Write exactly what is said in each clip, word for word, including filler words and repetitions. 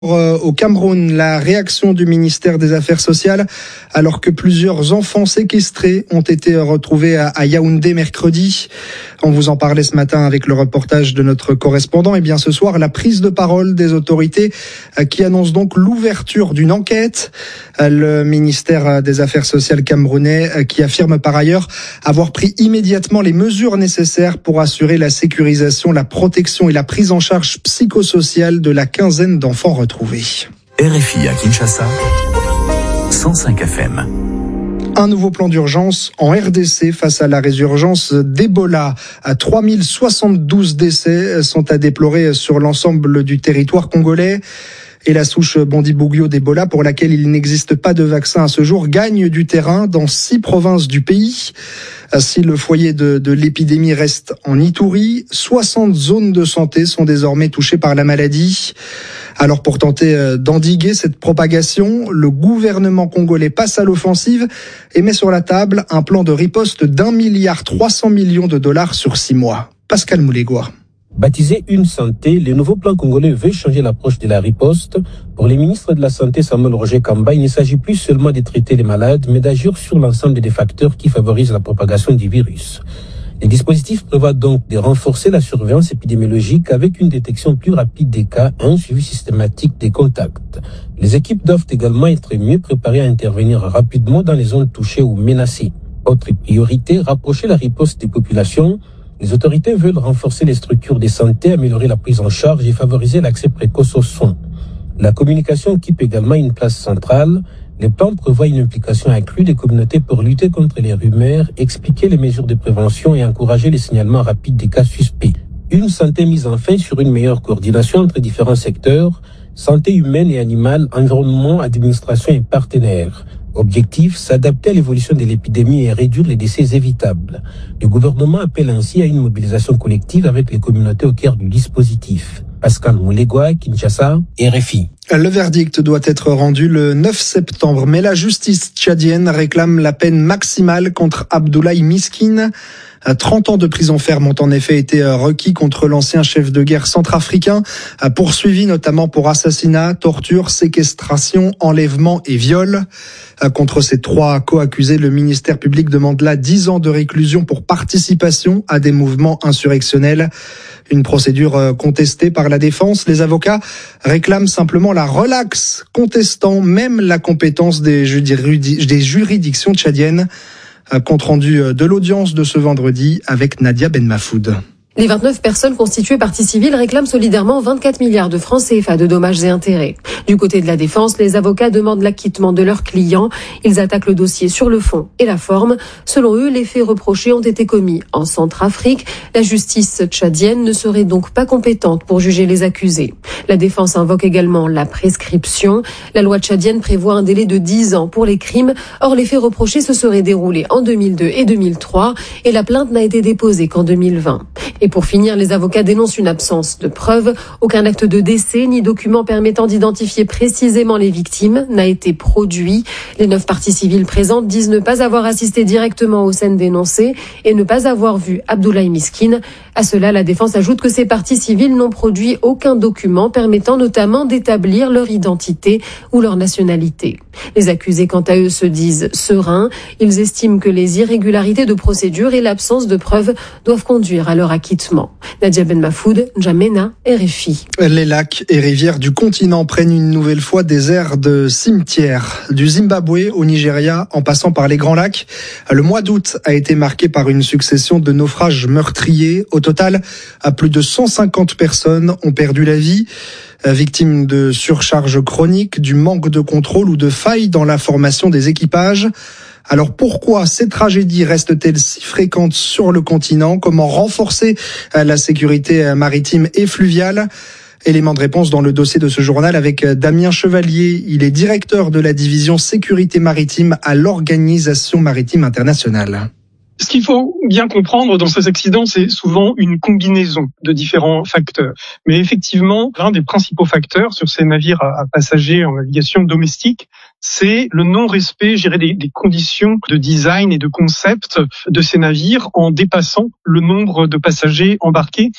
Au Cameroun, la réaction du ministère des Affaires sociales alors que plusieurs enfants séquestrés ont été retrouvés à Yaoundé mercredi. On vous en parlait ce matin avec le reportage de notre correspondant. Et bien ce soir, la prise de parole des autorités qui annonce donc l'ouverture d'une enquête. Le ministère des Affaires sociales camerounais qui affirme par ailleurs avoir pris immédiatement les mesures nécessaires pour assurer la sécurisation, la protection et la prise en charge psychosociale de la quinzaine d'enfants retrouvés. R F I à Kinshasa, cent cinq F M. Un nouveau plan d'urgence en R D C face à la résurgence d'Ebola. trois mille soixante-douze décès sont à déplorer sur l'ensemble du territoire congolais. Et la souche Bundibugyo d'Ebola, pour laquelle il n'existe pas de vaccin à ce jour, gagne du terrain dans six provinces du pays. Si le foyer de, de l'épidémie reste en Ituri, soixante zones de santé sont désormais touchées par la maladie. Alors pour tenter d'endiguer cette propagation, le gouvernement congolais passe à l'offensive et met sur la table un plan de riposte d'un milliard trois cents millions de dollars sur six mois. Pascal Moulégois. Baptisé Une Santé, le nouveau plan congolais veut changer l'approche de la riposte. Pour les ministres de la Santé Samuel Roger Kamba, il ne s'agit plus seulement de traiter les malades, mais d'agir sur l'ensemble des facteurs qui favorisent la propagation du virus. Les dispositifs prévoient donc de renforcer la surveillance épidémiologique avec une détection plus rapide des cas et un suivi systématique des contacts. Les équipes doivent également être mieux préparées à intervenir rapidement dans les zones touchées ou menacées. Autre priorité, rapprocher la riposte des populations. Les autorités veulent renforcer les structures de santé, améliorer la prise en charge et favoriser l'accès précoce aux soins. La communication occupe également une place centrale. Les plans prévoient une implication accrue des communautés pour lutter contre les rumeurs, expliquer les mesures de prévention et encourager les signalements rapides des cas suspects. Une santé mise enfin sur une meilleure coordination entre différents secteurs, santé humaine et animale, environnement, administration et partenaires. Objectif, s'adapter à l'évolution de l'épidémie et réduire les décès évitables. Le gouvernement appelle ainsi à une mobilisation collective avec les communautés au cœur du dispositif. Pascal Moulégois, Kinshasa, R F I. Le verdict doit être rendu le neuf septembre, mais la justice tchadienne réclame la peine maximale contre Abdoulaye Miskine. trente ans de prison ferme ont en effet été requis contre l'ancien chef de guerre centrafricain, poursuivi notamment pour assassinat, torture, séquestration, enlèvement et viol. Contre ces trois co-accusés, le ministère public demande là dix ans de réclusion pour participation à des mouvements insurrectionnels. Une procédure contestée par la défense. Les avocats réclament simplement la relaxe, contestant même la compétence des juridictions tchadiennes. Compte rendu de l'audience de ce vendredi avec Nadia Benmafoud. Les vingt-neuf personnes constituées partie civile réclament solidairement vingt-quatre milliards de francs C F A de dommages et intérêts. Du côté de la défense, les avocats demandent l'acquittement de leurs clients. Ils attaquent le dossier sur le fond et la forme. Selon eux, les faits reprochés ont été commis en Centrafrique. La justice tchadienne ne serait donc pas compétente pour juger les accusés. La défense invoque également la prescription. La loi tchadienne prévoit un délai de dix ans pour les crimes. Or, les faits reprochés se seraient déroulés en deux mille deux et deux mille trois et la plainte n'a été déposée qu'en deux mille vingt. Et pour finir, les avocats dénoncent une absence de preuves. Aucun acte de décès ni document permettant d'identifier précisément les victimes n'a été produit. Les neuf parties civiles présentes disent ne pas avoir assisté directement aux scènes dénoncées et ne pas avoir vu Abdoulaye Miskine. À cela, la défense ajoute que ces parties civiles n'ont produit aucun document permettant notamment d'établir leur identité ou leur nationalité. Les accusés, quant à eux, se disent sereins. Ils estiment que les irrégularités de procédure et l'absence de preuves doivent conduire à leur acquittement. Nadia Benmafoud, N'Djamena, R F I. Les lacs et rivières du continent prennent une nouvelle fois des airs de cimetière. Du Zimbabwe au Nigeria, en passant par les Grands Lacs, le mois d'août a été marqué par une succession de naufrages meurtriers. Au total, à plus de cent cinquante personnes ont perdu la vie, victimes de surcharge chronique, du manque de contrôle ou de failles dans la formation des équipages. Alors pourquoi ces tragédies restent-elles si fréquentes sur le continent ? Comment renforcer la sécurité maritime et fluviale ? Élément de réponse dans le dossier de ce journal avec Damien Chevalier. Il est directeur de la division sécurité maritime à l'Organisation maritime internationale. Ce qu'il faut bien comprendre dans ces accidents, c'est souvent une combinaison de différents facteurs. Mais effectivement, l'un des principaux facteurs sur ces navires à passagers en navigation domestique, c'est le non-respect, je dirais, des, des conditions de design et de concept de ces navires en dépassant le nombre de passagers embarqués.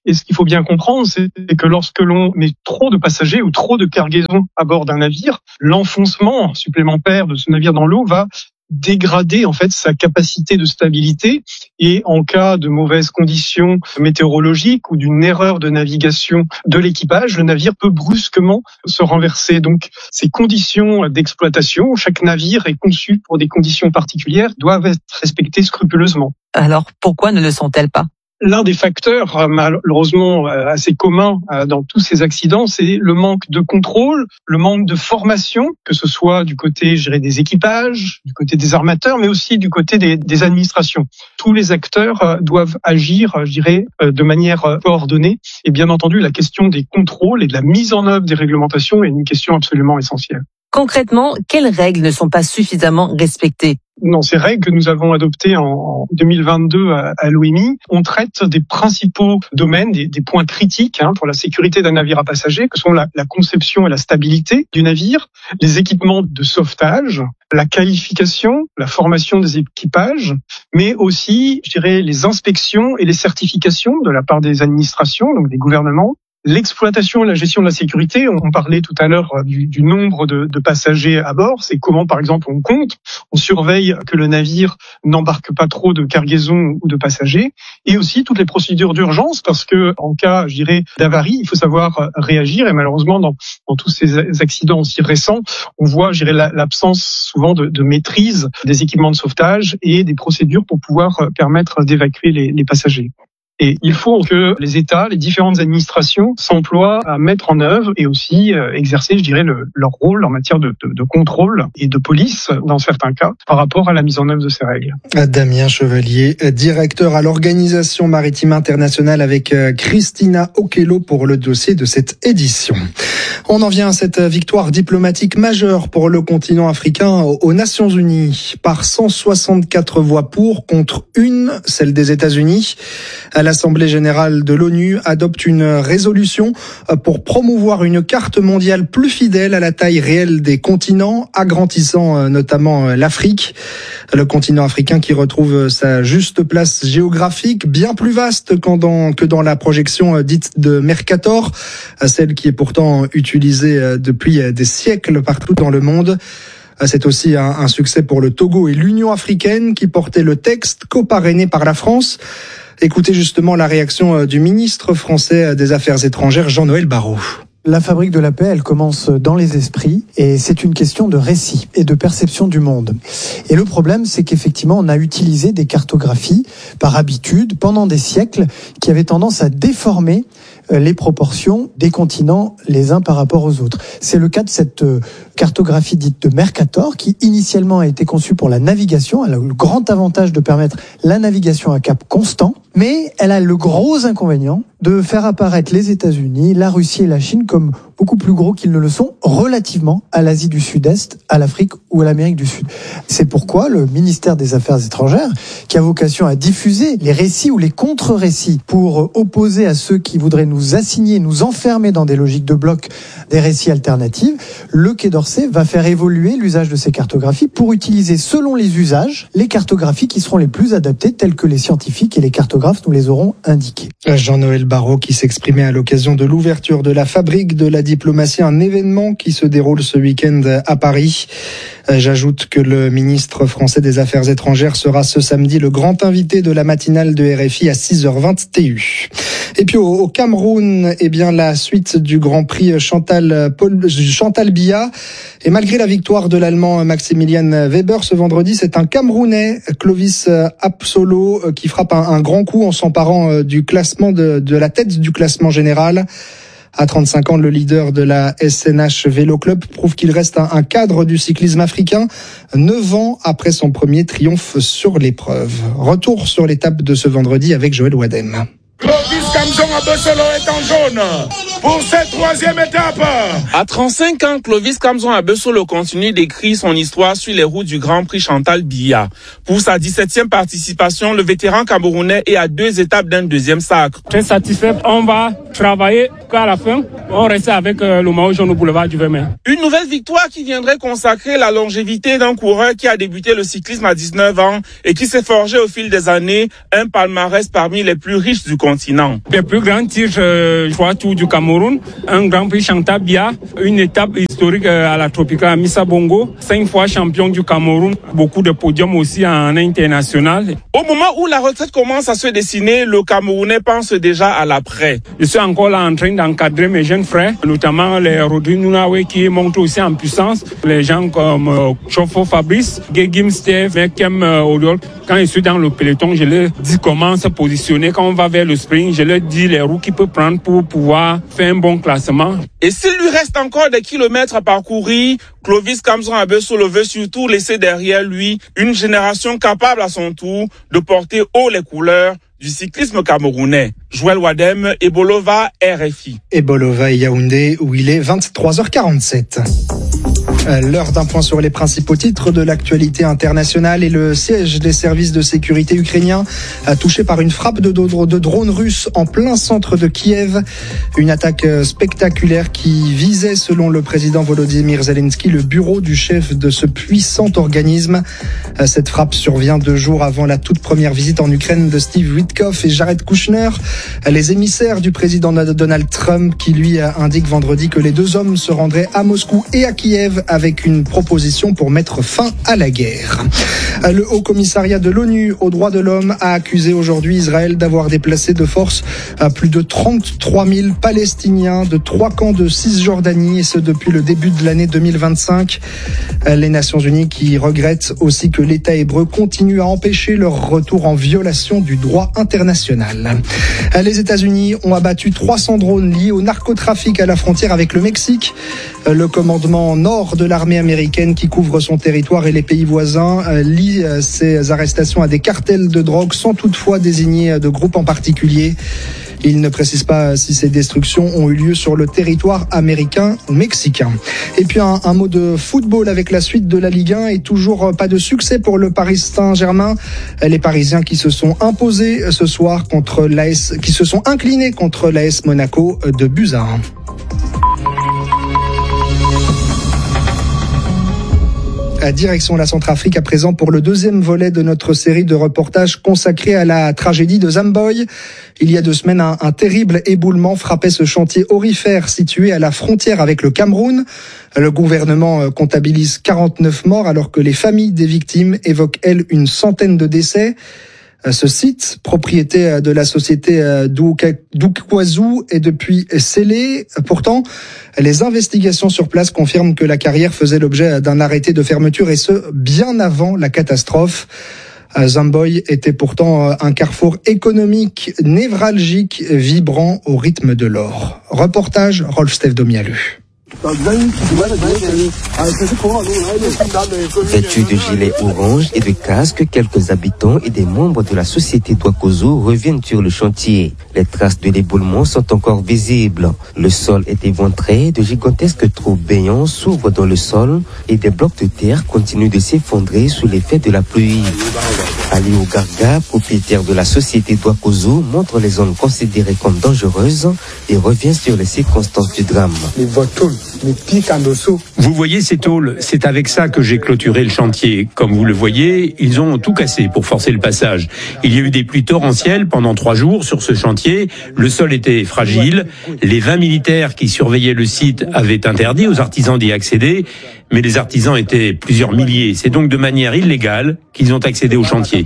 Et ce qu'il faut bien comprendre, c'est que lorsque l'on met trop de passagers ou trop de cargaisons à bord d'un navire, l'enfoncement supplémentaire de ce navire dans l'eau va dégrader en fait sa capacité de stabilité, et en cas de mauvaises conditions météorologiques ou d'une erreur de navigation de l'équipage, le navire peut brusquement se renverser. Donc ces conditions d'exploitation, chaque navire est conçu pour des conditions particulières, doivent être respectées scrupuleusement. Alors pourquoi ne le sont-elles pas ? L'un des facteurs malheureusement assez communs dans tous ces accidents, c'est le manque de contrôle, le manque de formation, que ce soit du côté, je dirais, des équipages, du côté des armateurs, mais aussi du côté des, des administrations. Tous les acteurs doivent agir, je dirais, de manière coordonnée. Et bien entendu, la question des contrôles et de la mise en œuvre des réglementations est une question absolument essentielle. Concrètement, quelles règles ne sont pas suffisamment respectées ? Dans ces règles que nous avons adoptées en deux mille vingt-deux à, à l'O M I, on traite des principaux domaines, des, des points critiques hein, pour la sécurité d'un navire à passagers, que sont la, la conception et la stabilité du navire, les équipements de sauvetage, la qualification, la formation des équipages, mais aussi, je dirais, les inspections et les certifications de la part des administrations, donc des gouvernements. L'exploitation et la gestion de la sécurité, on parlait tout à l'heure du, du nombre de, de passagers à bord, c'est comment par exemple on compte, on surveille que le navire n'embarque pas trop de cargaisons ou de passagers, et aussi toutes les procédures d'urgence, parce que en cas, je dirais, d'avarie, il faut savoir réagir, et malheureusement dans, dans tous ces accidents aussi récents, on voit, je dirais, l'absence souvent de, de maîtrise des équipements de sauvetage et des procédures pour pouvoir permettre d'évacuer les, les passagers. Et il faut que les États, les différentes administrations s'emploient à mettre en œuvre et aussi exercer, je dirais, le, leur rôle en matière de, de, de contrôle et de police, dans certains cas, par rapport à la mise en œuvre de ces règles. Damien Chevalier, directeur à l'Organisation Maritime Internationale, avec Christina Okello pour le dossier de cette édition. On en vient à cette victoire diplomatique majeure pour le continent africain aux Nations Unies. Par cent soixante-quatre voix pour contre une, celle des États-Unis. L'Assemblée générale de l'ONU adopte une résolution pour promouvoir une carte mondiale plus fidèle à la taille réelle des continents, agrandissant notamment l'Afrique. Le continent africain qui retrouve sa juste place géographique, bien plus vaste que dans la projection dite de Mercator, celle qui est pourtant utilisée depuis des siècles partout dans le monde. C'est aussi un, un succès pour le Togo et l'Union africaine qui portaient le texte, co-parrainé par la France. Écoutez justement la réaction du ministre français des Affaires étrangères, Jean-Noël Barrot. La fabrique de la paix, elle commence dans les esprits et c'est une question de récit et de perception du monde. Et le problème, c'est qu'effectivement, on a utilisé des cartographies par habitude pendant des siècles qui avaient tendance à déformer les proportions des continents les uns par rapport aux autres. C'est le cas de cette cartographie dite de Mercator qui initialement a été conçue pour la navigation. Elle a le grand avantage de permettre la navigation à cap constant, mais elle a le gros inconvénient de faire apparaître les États-Unis, la Russie et la Chine comme beaucoup plus gros qu'ils ne le sont relativement à l'Asie du Sud-Est, à l'Afrique ou à l'Amérique du Sud. C'est pourquoi le ministère des Affaires étrangères, qui a vocation à diffuser les récits ou les contre-récits pour opposer à ceux qui voudraient nous assigner, nous enfermer dans des logiques de bloc, des récits alternatifs, le Quai d'Orsay va faire évoluer l'usage de ces cartographies pour utiliser selon les usages les cartographies qui seront les plus adaptées, telles que les scientifiques et les cartographes nous les auront indiquées. Jean-Noël Barrot qui s'exprimait à l'occasion de l'ouverture de la fabrique de la diplomatie, un événement qui se déroule ce week-end à Paris. J'ajoute que le ministre français des Affaires étrangères sera ce samedi le grand invité de la matinale de R F I à six heures vingt T U. Et puis au, au Cameroun, eh bien la suite du Grand Prix Chantal Paul, Chantal Biya. Et malgré la victoire de l'Allemand Maximilian Weber ce vendredi, c'est un Camerounais, Clovis Apsolo, qui frappe un, un grand coup en s'emparant du classement de, de la tête du classement général. À trente-cinq ans, le leader de la S N H Vélo Club prouve qu'il reste un, un cadre du cyclisme africain, neuf ans après son premier triomphe sur l'épreuve. Retour sur l'étape de ce vendredi avec Joël Wadem. Clovis Kamson Apsolo est en jaune. pour cette troisième étape. À trente-cinq ans, Clovis Kamzon Abessolo continue d'écrire son histoire sur les routes du Grand Prix Chantal Biya. Pour sa dix-septième participation, le vétéran camerounais est à deux étapes d'un deuxième sacre. Très satisfait, on va travailler qu'à la fin, on reste avec euh, le maillot jaune au boulevard du vingt mai. Une nouvelle victoire qui viendrait consacrer la longévité d'un coureur qui a débuté le cyclisme à dix-neuf ans et qui s'est forgé au fil des années un palmarès parmi les plus riches du continent. Les plus grands titres, euh, trois tours du Cameroun, un Grand Prix Chantal Biya, une étape historique euh, à la Tropicale à Missa Bongo, cinq fois champion du Cameroun, beaucoup de podiums aussi en international. Au moment où la retraite commence à se dessiner, le Camerounais pense déjà à l'après. Je suis encore là en train d'encadrer mes jeunes frères, notamment les Rodri Nounawe qui montent aussi en puissance, les gens comme euh, Chofo Fabrice, Gegim Steve, Mekem euh, Oriol. Quand je suis dans le peloton, je leur dis comment se positionner. Quand on va vers le sprint, je leur dis les roues qu'il peut prendre pour pouvoir faire un bon classement. Et s'il lui reste encore des kilomètres à parcourir, Clovis Kamzon Abessolo veut surtout laisser derrière lui une génération capable à son tour de porter haut les couleurs du cyclisme camerounais. Joël Wadem, Ebolova, R F I. Ebolova et Yaoundé, où il est vingt-trois heures quarante-sept. L'heure d'un point sur les principaux titres de l'actualité internationale et le siège des services de sécurité ukrainiens touché par une frappe de, de drones russes en plein centre de Kiev. Une attaque spectaculaire qui visait, selon le président Volodymyr Zelensky, le bureau du chef de ce puissant organisme. Cette frappe survient deux jours avant la toute première visite en Ukraine de Steve Witkoff et Jared Kushner, les émissaires du président Donald Trump, qui lui indique vendredi que les deux hommes se rendraient à Moscou et à Kiev avec une proposition pour mettre fin à la guerre. Le Haut Commissariat de l'ONU aux droits de l'homme a accusé aujourd'hui Israël d'avoir déplacé de force plus de trente-trois mille Palestiniens de trois camps de Cisjordanie, et ce depuis le début de l'année deux mille vingt-cinq. Les Nations Unies qui regrettent aussi que l'État hébreu continue à empêcher leur retour en violation du droit international. Les États-Unis ont abattu trois cents drones liés au narcotrafic à la frontière avec le Mexique. Le commandement nord de l'armée américaine qui couvre son territoire et les pays voisins lie ces arrestations à des cartels de drogue sans toutefois désigner de groupe en particulier. Il ne précise pas si ces destructions ont eu lieu sur le territoire américain ou mexicain. Et puis un, un mot de football avec la suite de la Ligue un et toujours pas de succès pour le Paris Saint-Germain. Les Parisiens qui se sont imposés ce soir contre l'A S, qui se sont inclinés contre l'A S Monaco de buts à un. Direction la Centrafrique à présent pour le deuxième volet de notre série de reportages consacrés à la tragédie de Zamboy. Il y a deux semaines, un, un terrible éboulement frappait ce chantier aurifère situé à la frontière avec le Cameroun. Le gouvernement comptabilise quarante-neuf morts alors que les familles des victimes évoquent, elles, une centaine de décès. Ce site, propriété de la société Doukwazou, est depuis scellé. Pourtant, les investigations sur place confirment que la carrière faisait l'objet d'un arrêté de fermeture, et ce, bien avant la catastrophe. Zamboy était pourtant un carrefour économique névralgique, vibrant au rythme de l'or. Reportage Rolf-Steve Domialu. Vêtus de gilets orange et de casques, quelques habitants et des membres de la société Doukwazou reviennent sur le chantier. Les traces de l'éboulement sont encore visibles. Le sol est éventré, de gigantesques trous béants s'ouvrent dans le sol et des blocs de terre continuent de s'effondrer sous l'effet de la pluie. Ali Ougarga, propriétaire de la société Doukwazou, montre les zones considérées comme dangereuses et revient sur les circonstances du drame. Vous voyez ces tôles, c'est avec ça que j'ai clôturé le chantier. Comme vous le voyez, ils ont tout cassé pour forcer le passage. Il y a eu des pluies torrentielles pendant trois jours sur ce chantier. Le sol était fragile. Les vingt militaires qui surveillaient le site avaient interdit aux artisans d'y accéder. Mais les artisans étaient plusieurs milliers. C'est donc de manière illégale qu'ils ont accédé au chantier.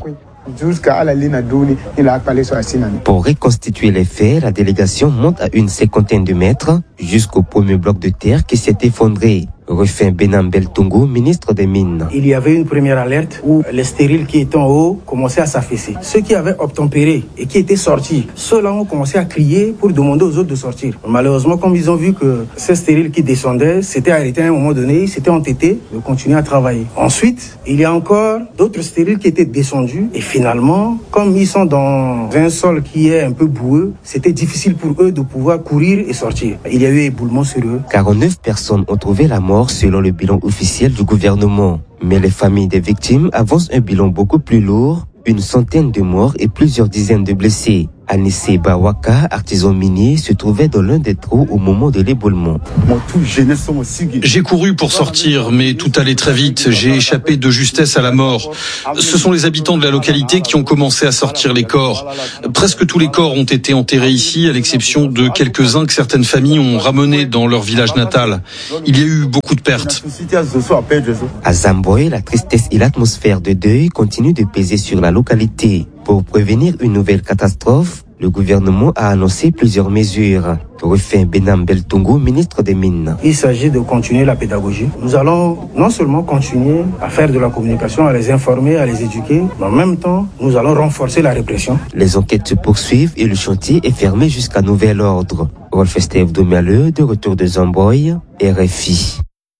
Pour reconstituer les faits, la délégation monte à une cinquantaine de mètres jusqu'au premier bloc de terre qui s'est effondré. Refait Benam Beltongo, ministre des Mines. Il y avait une première alerte où les stériles qui étaient en haut commençaient à s'affaisser. Ceux qui avaient obtempéré et qui étaient sortis, ceux-là ont commencé à crier pour demander aux autres de sortir. Malheureusement, comme ils ont vu que ces stériles qui descendaient s'étaient arrêtés à un moment donné, ils s'étaient entêtés de continuer à travailler. Ensuite, il y a encore d'autres stériles qui étaient descendus et finalement, comme ils sont dans un sol qui est un peu boueux, c'était difficile pour eux de pouvoir courir et sortir. Il y a eu éboulement sur eux. quarante-neuf personnes ont trouvé la mort selon le bilan officiel du gouvernement. Mais les familles des victimes avancent un bilan beaucoup plus lourd, une centaine de morts et plusieurs dizaines de blessés. Anissé Bawaka, artisan minier, se trouvait dans l'un des trous au moment de l'éboulement. J'ai couru pour sortir, mais tout allait très vite. J'ai échappé de justesse à la mort. Ce sont les habitants de la localité qui ont commencé à sortir les corps. Presque tous les corps ont été enterrés ici, à l'exception de quelques-uns que certaines familles ont ramenés dans leur village natal. Il y a eu beaucoup de pertes. À Zamboy, la tristesse et l'atmosphère de deuil continuent de peser sur la localité. Pour prévenir une nouvelle catastrophe, le gouvernement a annoncé plusieurs mesures. Refait Benam Beltongo, ministre des Mines. Il s'agit de continuer la pédagogie. Nous allons non seulement continuer à faire de la communication, à les informer, à les éduquer, mais en même temps, nous allons renforcer la répression. Les enquêtes se poursuivent et le chantier est fermé jusqu'à nouvel ordre. Rolf Estève Domialeux, de retour de Zamboy, R F I.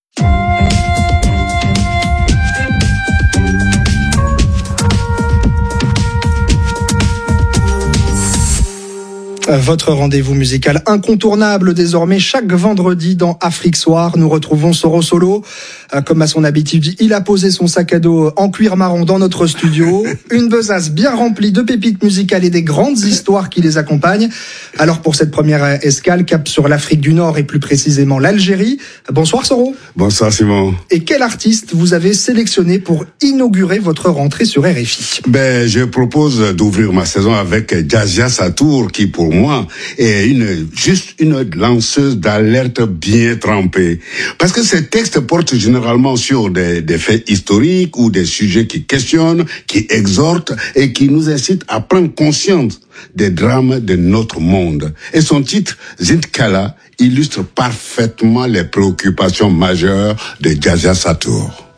Votre rendez-vous musical incontournable désormais chaque vendredi dans Afrique Soir. Nous retrouvons Soro Solo. Comme à son habitude, il a posé son sac à dos en cuir marron dans notre studio. Une besace bien remplie de pépites musicales et des grandes histoires qui les accompagnent. Alors pour cette première escale, cap sur l'Afrique du Nord et plus précisément l'Algérie. Bonsoir Soro. Bonsoir Simon. Et quel artiste vous avez sélectionné pour inaugurer votre rentrée sur R F I? Ben, je propose d'ouvrir ma saison avec Djazia Satour qui pour moi est une, juste une lanceuse d'alerte bien trempée. Parce que ses textes portent généralement sur des, des faits historiques ou des sujets qui questionnent, qui exhortent et qui nous incitent à prendre conscience des drames de notre monde. Et son titre, Zintkala, illustre parfaitement les préoccupations majeures de Djazia Satour.